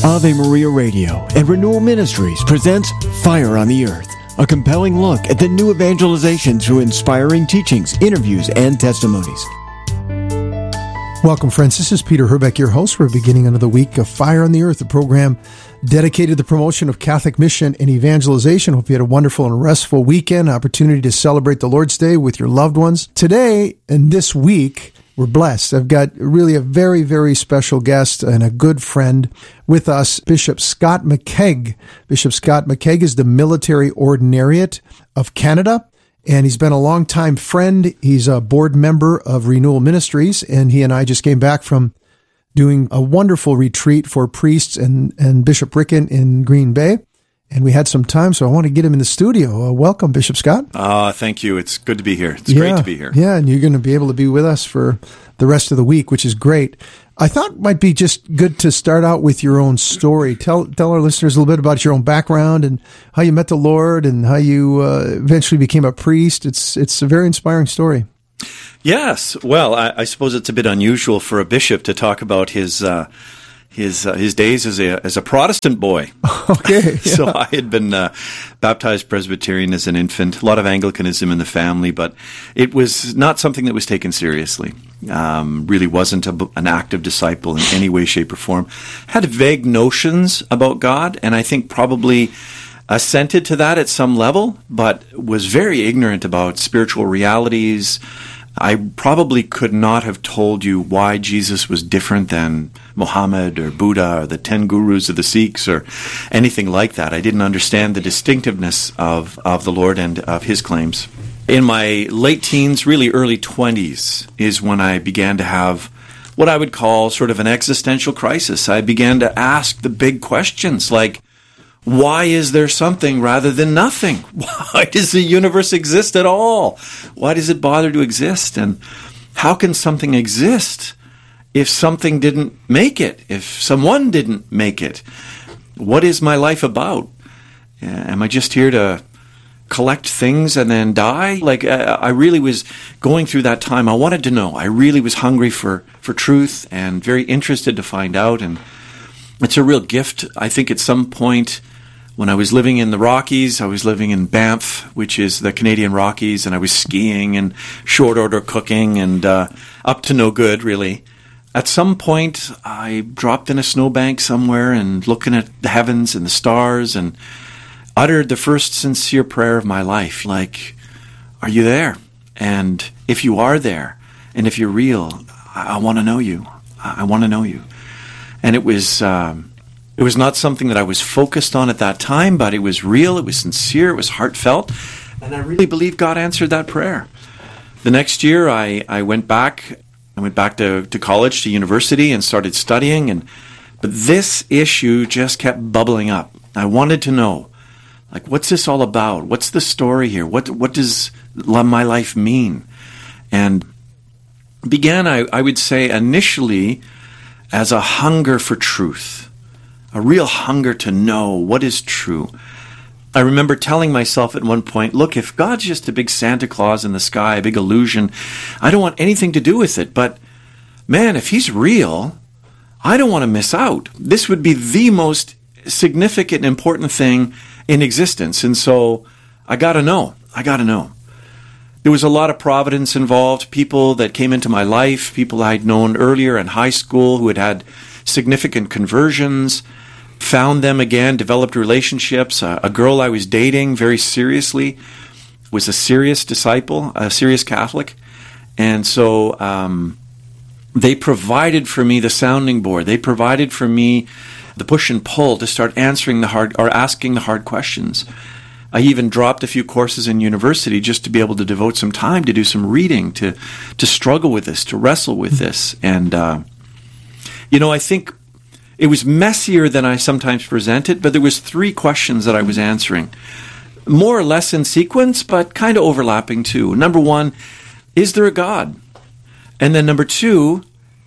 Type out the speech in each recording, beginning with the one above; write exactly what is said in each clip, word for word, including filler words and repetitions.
Ave Maria Radio and Renewal Ministries presents Fire on the Earth, a compelling look at the new evangelization through inspiring teachings, interviews, and testimonies. Welcome, friends. This is Peter Herbeck, your host. We're beginning another week of Fire on the Earth, a program dedicated to the promotion of Catholic mission and evangelization. Hope you had a wonderful and restful weekend, opportunity to celebrate the Lord's Day with your loved ones. Today and this week, we're blessed. I've got really a very, very special guest and a good friend with us, Bishop Scott McKeag. Bishop Scott McKeag is the Military Ordinariate of Canada, and he's been a longtime friend. He's a board member of Renewal Ministries, and he and I just came back from doing a wonderful retreat for priests and, and Bishop Ricken in Green Bay. And we had some time, so I want to get him in the studio. Uh, welcome, Bishop Scott. Uh, thank you. It's good to be here. It's yeah, great to be here. Yeah, and you're going to be able to be with us for the rest of the week, which is great. I thought it might be just good to start out with your own story. Tell tell our listeners a little bit about your own background and how you met the Lord and how you uh, eventually became a priest. It's it's a very inspiring story. Yes. Well, I, I suppose it's a bit unusual for a bishop to talk about his uh, his uh, his days as a as a Protestant boy. Okay. Yeah. So I had been uh, baptized Presbyterian as an infant. A lot of Anglicanism in the family, but it was not something that was taken seriously. Um, really wasn't a, an active disciple in any way, shape, or form. Had vague notions about God, and I think probably assented to that at some level, but was very ignorant about spiritual realities. I probably could not have told you why Jesus was different than Muhammad or Buddha or the ten gurus of the Sikhs or anything like that. I didn't understand the distinctiveness of, of the Lord and of his claims. In my late teens, really early twenties, is when I began to have what I would call sort of an existential crisis. I began to ask the big questions like, why is there something rather than nothing? Why does the universe exist at all? Why does it bother to exist? And how can something exist if something didn't make it, if someone didn't make it? What is my life about? Am I just here to collect things and then die? Like, I really was going through that time. I wanted to know. I really was hungry for, for truth and very interested to find out. And it's a real gift. I think at some point when I was living in the Rockies, I was living in Banff, which is the Canadian Rockies, and I was skiing and short order cooking and uh, up to no good, really. At some point, I dropped in a snowbank somewhere and looking at the heavens and the stars and uttered the first sincere prayer of my life, like, are you there? And if you are there, and if you're real, I, I want to know you. I, I want to know you. And it was um, it was not something that I was focused on at that time, but it was real, it was sincere, it was heartfelt, and I really believe God answered that prayer. The next year, I, I went back. I went back to, to college, to university, and started studying. And but this issue just kept bubbling up. I wanted to know, like, what's this all about? What's the story here? What what does my life mean? And began, I, I would say, initially as a hunger for truth, a real hunger to know what is true. I remember telling myself at one point, look, if God's just a big Santa Claus in the sky, a big illusion, I don't want anything to do with it. But, man, if he's real, I don't want to miss out. This would be the most significant, important thing in existence. And so I got to know. I got to know. There was a lot of providence involved, people that came into my life, people I'd known earlier in high school who had had significant conversions, found them again, developed relationships. Uh, a girl I was dating very seriously was a serious disciple, a serious Catholic. And so um, they provided for me the sounding board. They provided for me the push and pull to start answering the hard or asking the hard questions. I even dropped a few courses in university just to be able to devote some time to do some reading, to to struggle with this, to wrestle with this. And, uh, you know, I think it was messier than I sometimes present it, but there was three questions that I was answering, more or less in sequence, but kind of overlapping too. Number one, is there a God? And then number two,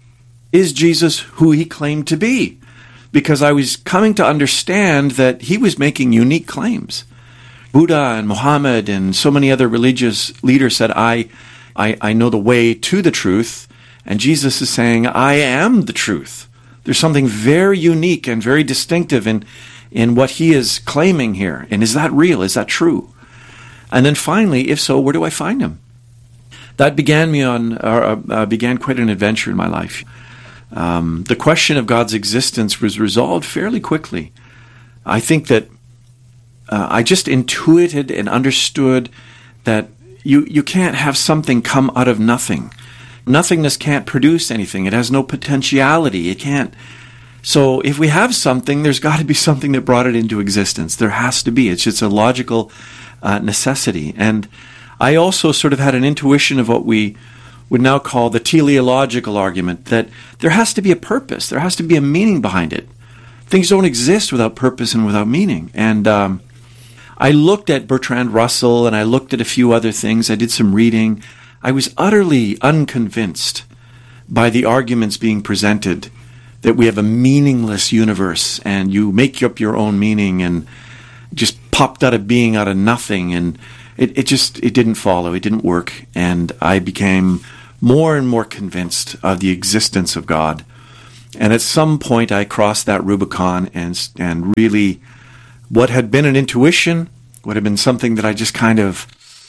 is Jesus who he claimed to be? Because I was coming to understand that he was making unique claims. Buddha and Muhammad and so many other religious leaders said, I, I, I know the way to the truth. And Jesus is saying, I am the truth. There's something very unique and very distinctive in, in what he is claiming here. And is that real? Is that true? And then finally, if so, where do I find him? That began me on, uh, uh, began quite an adventure in my life. Um, the question of God's existence was resolved fairly quickly. I think that uh, I just intuited and understood that you, you can't have something come out of nothing. Nothingness can't produce anything. It has no potentiality. It can't. So if we have something, there's got to be something that brought it into existence. There has to be. It's just a logical uh, necessity. And I also sort of had an intuition of what we would now call the teleological argument, that there has to be a purpose. There has to be a meaning behind it. Things don't exist without purpose and without meaning. And um, I looked at Bertrand Russell, and I looked at a few other things. I did some reading. I was utterly unconvinced by the arguments being presented that we have a meaningless universe and you make up your own meaning and just popped out of being out of nothing. And it, it just, it didn't follow. It didn't work. And I became more and more convinced of the existence of God. And at some point I crossed that Rubicon and, and really what had been an intuition, what had been something that I just kind of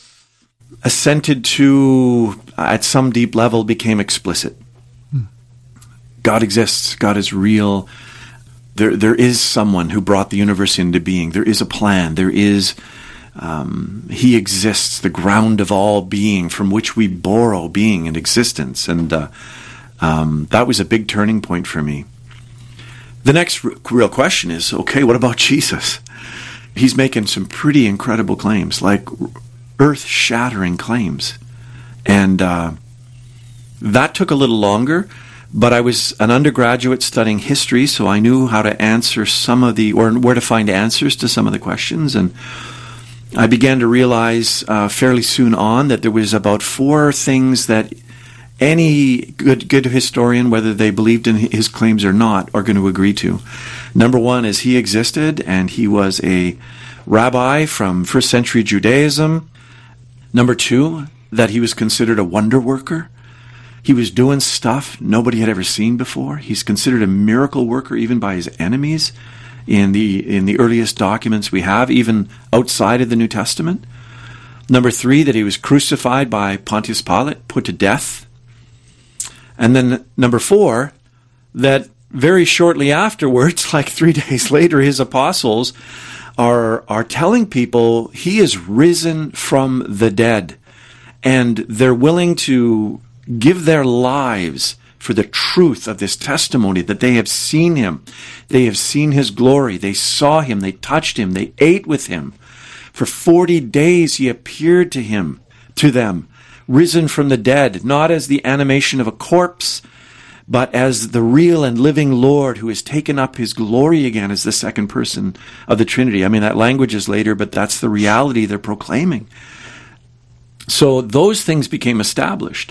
assented to at some deep level, became explicit. Hmm. God exists. God is real. There, there is someone who brought the universe into being. There is a plan. There is, um, he exists, the ground of all being from which we borrow being and existence. And uh, um, that was a big turning point for me. The next r- real question is, okay, what about Jesus? He's making some pretty incredible claims, like earth-shattering claims. And uh, that took a little longer, but I was an undergraduate studying history, so I knew how to answer some of the, or where to find answers to some of the questions. And I began to realize uh, fairly soon on that there was about four things that any good good historian, whether they believed in his claims or not, are going to agree to. Number one is he existed, and he was a rabbi from first century Judaism. Number two, that he was considered a wonder worker. He was doing stuff nobody had ever seen before. He's considered a miracle worker even by his enemies in the in the earliest documents we have, even outside of the New Testament. Number three, that he was crucified by Pontius Pilate, put to death. And then number four, that very shortly afterwards, like three days later, his apostles are are telling people he is risen from the dead. And they're willing to give their lives for the truth of this testimony, that they have seen him. They have seen his glory. They saw him. They touched him. They ate with him. For forty days he appeared to him, to them, risen from the dead, not as the animation of a corpse, but as the real and living Lord who has taken up his glory again as the second person of the Trinity. I mean, that language is later, but that's the reality they're proclaiming. So those things became established.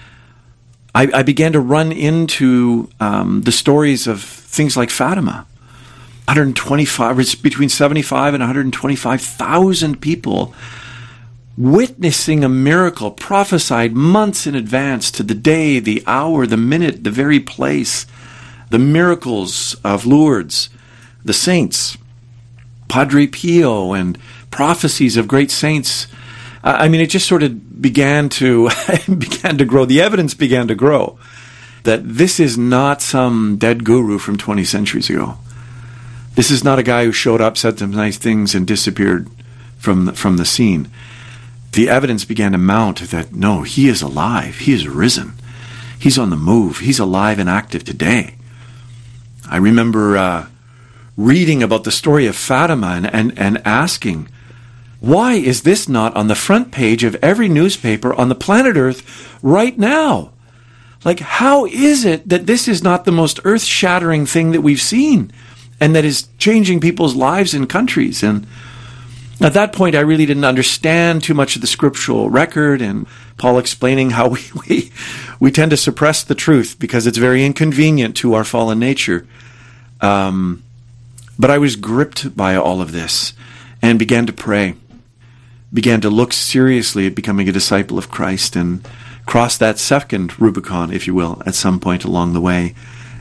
I, I began to run into um, the stories of things like Fatima. one hundred twenty-five, it's between seventy-five and one hundred twenty-five thousand people witnessing a miracle prophesied months in advance to the day, the hour, the minute, the very place. The miracles of Lourdes, the saints, Padre Pio, and prophecies of great saints. I mean, it just sort of began to began to grow. The evidence began to grow that this is not some dead guru from twenty centuries ago. This is not a guy who showed up, said some nice things, and disappeared from the, from the scene. The evidence began to mount that, no, he is alive. He is risen. He's on the move. He's alive and active today. I remember uh, reading about the story of Fatima and, and, and asking, why is this not on the front page of every newspaper on the planet Earth right now? Like, how is it that this is not the most earth-shattering thing that we've seen and that is changing people's lives in countries? And at that point, I really didn't understand too much of the scriptural record, and Paul explaining how we, we, we tend to suppress the truth because it's very inconvenient to our fallen nature. Um, but I was gripped by all of this and began to pray, began to look seriously at becoming a disciple of Christ, and crossed that second Rubicon, if you will, at some point along the way.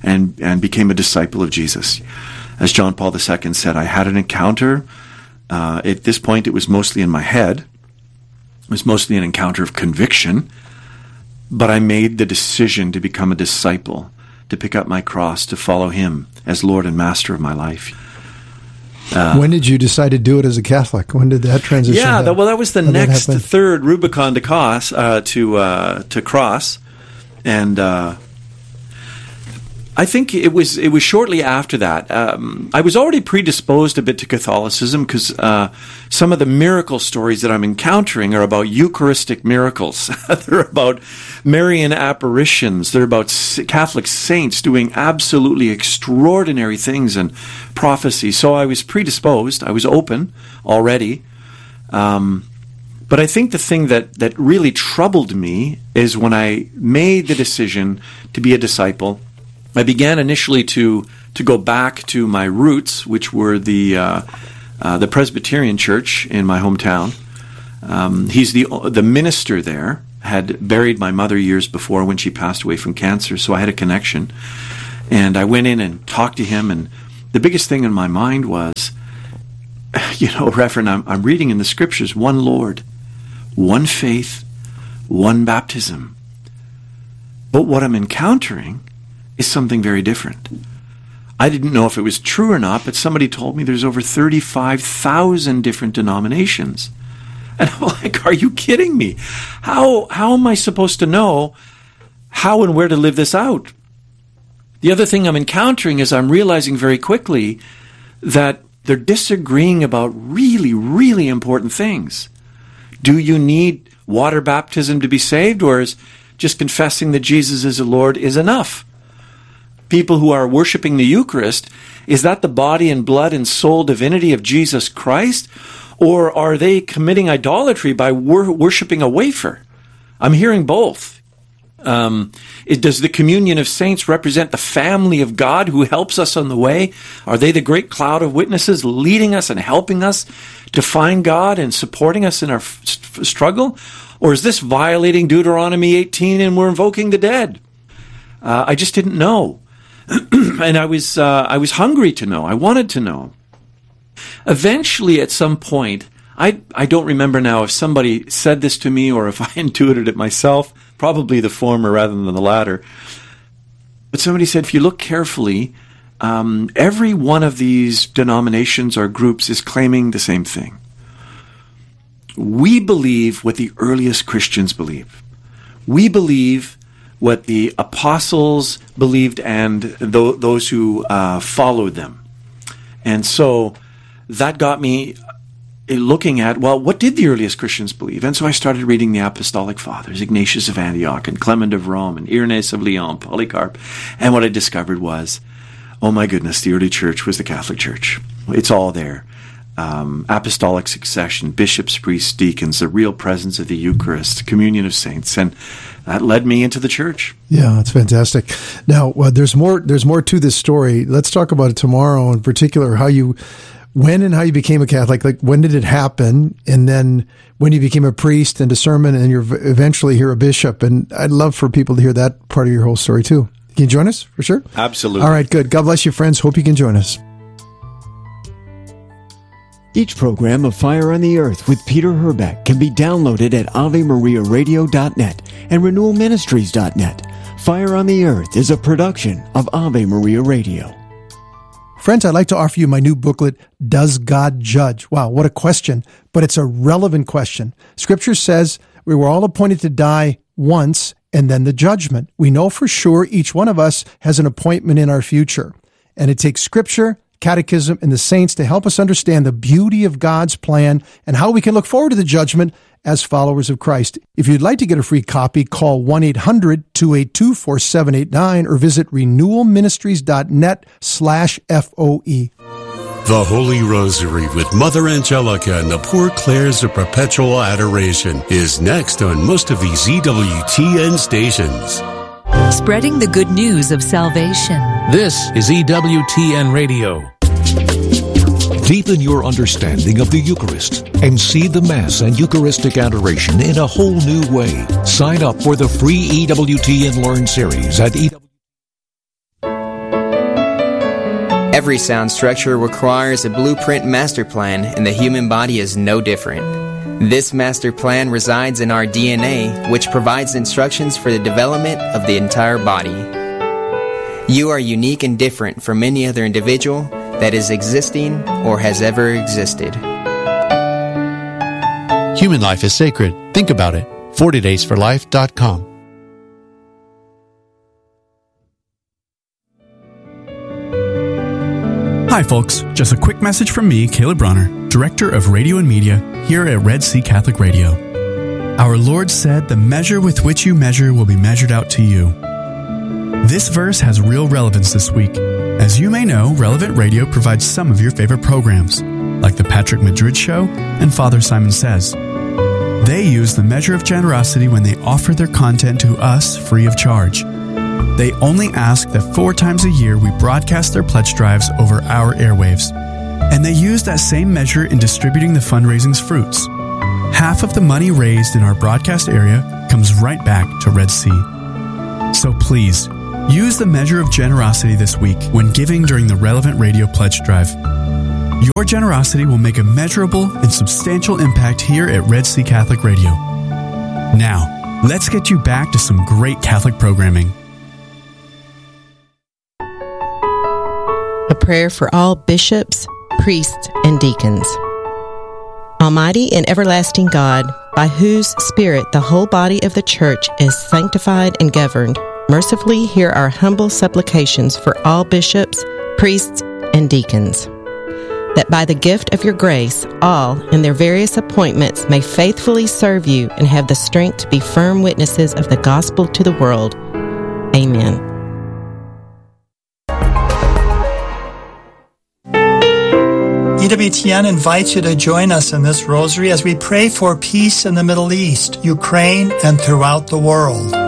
and, and became a disciple of Jesus. As John Paul the Second said, I had an encounter. Uh, at this point, it was mostly in my head. It was mostly an encounter of conviction. But I made the decision to become a disciple, to pick up my cross, to follow him as Lord and Master of my life. Uh, when did you decide to do it as a Catholic? When did that transition Yeah, happen? that, well, that was the How next, that third Rubicon to cross, uh, to, uh, to cross. And uh, I think it was it was shortly after that. Um, I was already predisposed a bit to Catholicism because uh, some of the miracle stories that I'm encountering are about Eucharistic miracles. They're about Marian apparitions. They're about Catholic saints doing absolutely extraordinary things and prophecy. So I was predisposed. I was open already. Um, but I think the thing that, that really troubled me is when I made the decision to be a disciple. I began initially to to go back to my roots, which were the uh, uh, the Presbyterian Church in my hometown. Um, he's the the minister there. Had buried my mother years before when she passed away from cancer, so I had a connection. And I went in and talked to him, and the biggest thing in my mind was, you know, Reverend, I'm, I'm reading in the Scriptures, one Lord, one faith, one baptism. But what I'm encountering is something very different. I didn't know if it was true or not, but somebody told me there's over thirty-five thousand different denominations. And I'm like, are you kidding me? How how am I supposed to know how and where to live this out? The other thing I'm encountering is I'm realizing very quickly that they're disagreeing about really, really important things. Do you need water baptism to be saved, or is just confessing that Jesus is the Lord is enough? People who are worshiping the Eucharist, is that the body and blood and soul divinity of Jesus Christ? Or are they committing idolatry by wor- worshiping a wafer? I'm hearing both. Um, it, does the communion of saints represent the family of God who helps us on the way? Are they the great cloud of witnesses leading us and helping us to find God and supporting us in our f- f- struggle? Or is this violating Deuteronomy eighteen and we're invoking the dead? Uh, I just didn't know. And I was uh, I was hungry to know. I wanted to know. Eventually, at some point, I I don't remember now if somebody said this to me or if I intuited it myself, probably the former rather than the latter. But somebody said, if you look carefully, um, every one of these denominations or groups is claiming the same thing. We believe what the earliest Christians believe. We believe what the apostles believed and th- those who uh, followed them. And so that got me looking at, well, what did the earliest Christians believe? And so I started reading the Apostolic Fathers, Ignatius of Antioch and Clement of Rome and Irenaeus of Lyon, Polycarp. And what I discovered was, oh my goodness, the early church was the Catholic Church. It's all there. Um, apostolic succession, bishops, priests, deacons, the real presence of the Eucharist, communion of saints, and that led me into the church. Yeah, that's fantastic. Now, well, there's more. There's more to this story. Let's talk about it tomorrow, in particular, how you, when and how you became a Catholic. Like, when did it happen, and then when you became a priest and discernment, and you're eventually here a bishop. And I'd love for people to hear that part of your whole story too. Can you join us for sure? Absolutely. All right, good. God bless you, friends. Hope you can join us. Each program of Fire on the Earth with Peter Herbeck can be downloaded at ave maria radio dot net and renewal ministries dot net. Fire on the Earth is a production of Ave Maria Radio. Friends, I'd like to offer you my new booklet, Does God Judge? Wow, what a question, but it's a relevant question. Scripture says we were all appointed to die once and then the judgment. We know for sure each one of us has an appointment in our future. And it takes Scripture, Catechism, and the saints to help us understand the beauty of God's plan and how we can look forward to the judgment as followers of Christ. If you'd like to get a free copy, call one eight hundred two eight two four seven eight nine or visit renewal ministries dot net slash F O E. The Holy Rosary with Mother Angelica and the Poor Clares of Perpetual Adoration is next on most of these E W T N stations. Spreading the good news of salvation. This is E W T N Radio. Deepen your understanding of the Eucharist and see the Mass and Eucharistic adoration in a whole new way. Sign up for the free E W T N Learn series at E W. Every sound structure requires a blueprint master plan, and the human body is no different. This master plan resides in our D N A, which provides instructions for the development of the entire body. You are unique and different from any other individual that is existing or has ever existed. Human life is sacred. Think about it. forty days for life dot com. Hi folks, just a quick message from me, Caleb Bronner, Director of Radio and Media here at Red Sea Catholic Radio. Our Lord said, "The measure with which you measure will be measured out to you." This verse has real relevance this week. As you may know, Relevant Radio provides some of your favorite programs, like The Patrick Madrid Show and Father Simon Says. They use the measure of generosity when they offer their content to us free of charge. They only ask that four times a year we broadcast their pledge drives over our airwaves. And they use that same measure in distributing the fundraising's fruits. Half of the money raised in our broadcast area comes right back to Red Sea. So please, use the measure of generosity this week when giving during the Relevant Radio Pledge Drive. Your generosity will make a measurable and substantial impact here at Red Sea Catholic Radio. Now, let's get you back to some great Catholic programming. A prayer for all bishops, priests, and deacons. Almighty and everlasting God, by whose Spirit the whole body of the Church is sanctified and governed, mercifully hear our humble supplications for all bishops, priests, and deacons, that by the gift of your grace, all in their various appointments may faithfully serve you and have the strength to be firm witnesses of the gospel to the world. Amen. E W T N invites you to join us in this rosary as we pray for peace in the Middle East, Ukraine, and throughout the world.